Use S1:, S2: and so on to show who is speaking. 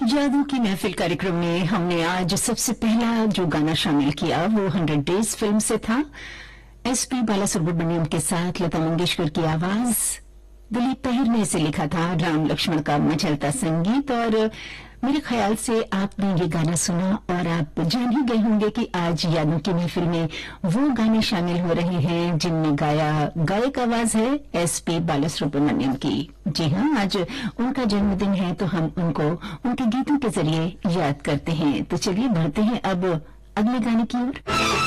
S1: जादू की महफिल कार्यक्रम में हमने आज सबसे पहला जो गाना शामिल किया वो 100 डेज फिल्म से था। एसपी बालासुब्रमण्यम के साथ लता मंगेशकर की आवाज, दिलीप पहर ने इसे लिखा था, राम लक्ष्मण का मचलता संगीत। और मेरे ख्याल से आपने ये गाना सुना और आप जान ही गए होंगे कि आज यादों की महफिल में वो गाने शामिल हो रहे हैं जिनमें गायक आवाज है एसपी बालासुब्रमण्यम की। जी हाँ, आज उनका जन्मदिन है तो हम उनको उनके गीतों के जरिए याद करते हैं। तो चलिए बढ़ते हैं अब अगले गाने की ओर।